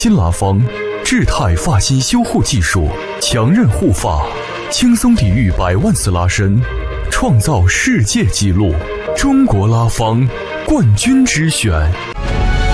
新拉芳智态发型修护技术，强韧护发，轻松抵御100万次拉伸，创造世界纪录。中国拉芳冠军之选。